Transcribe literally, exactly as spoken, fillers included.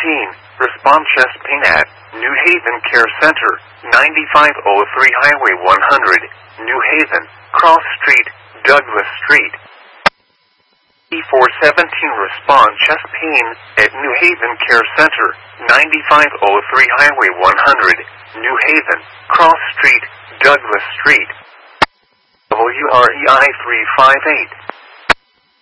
seventeen, respond chest pain at New Haven Care Center, ninety-five oh three Highway one hundred, New Haven, Cross Street, Douglas Street. E four seventeen, respond chest pain at New Haven Care Center, ninety-five oh three Highway one hundred, New Haven, Cross Street, Douglas Street. W R E I three five eight.